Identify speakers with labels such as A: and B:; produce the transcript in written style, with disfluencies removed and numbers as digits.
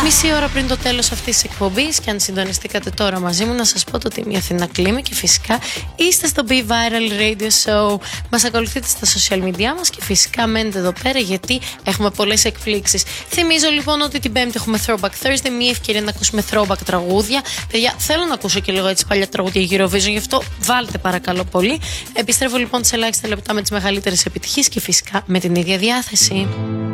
A: Μισή ώρα πριν το τέλος αυτής της εκπομπής, και αν συντονιστήκατε τώρα μαζί μου, να σας πω το ότι είμαι η Αθήνα Κλίμη και φυσικά είστε στο Be Viral Radio Show. Μας ακολουθείτε στα social media μας και φυσικά μένετε εδώ πέρα γιατί έχουμε πολλές εκπλήξεις. Θυμίζω λοιπόν ότι την Πέμπτη έχουμε Throwback Thursday, μια ευκαιρία να ακούσουμε throwback τραγούδια. Παιδιά, θέλω να ακούσω και λίγο έτσι παλιά τραγούδια Eurovision, γι' αυτό βάλτε παρακαλώ πολύ. Επιστρέφω λοιπόν σε ελάχιστα λεπτά με τις μεγαλύτερες επιτυχίες και φυσικά με την ίδια διάθεση.